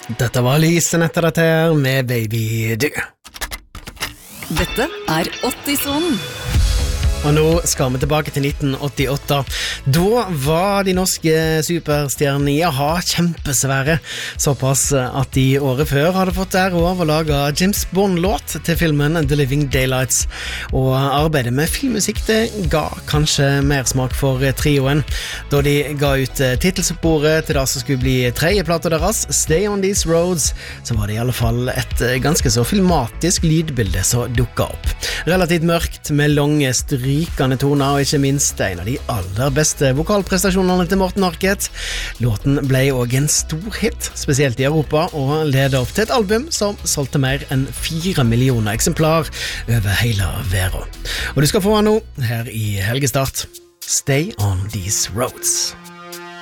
Dette var Lysen etter dette her med Baby Du. Dette 80-sonen. Og nå skal vi tilbake til 1988. Da var de norske superstjernene i A-ha kjempesvære, såpass at de året før hadde fått ære av å lage James Bond-låt til filmen The Living Daylights. Og arbeidet med filmmusikk det ga kanskje mer smak for trioen, da de ga ut titelsporet til det som skulle bli tredjeplata deres, Stay on These Roads, så var det i alle fall et ganske så filmatisk lydbilde som dukket opp. Relativt mørkt, med lange rykende toner, og ikke minst en av de aller beste vokalprestasjonene til Morten Harket. Låten ble også en stor hit, spesielt i Europa, og ledet opp til et album som solgte mer enn 4 millioner eksemplar over hele verden. Og du skal få den nå, her i Helgestart. Stay on These Roads.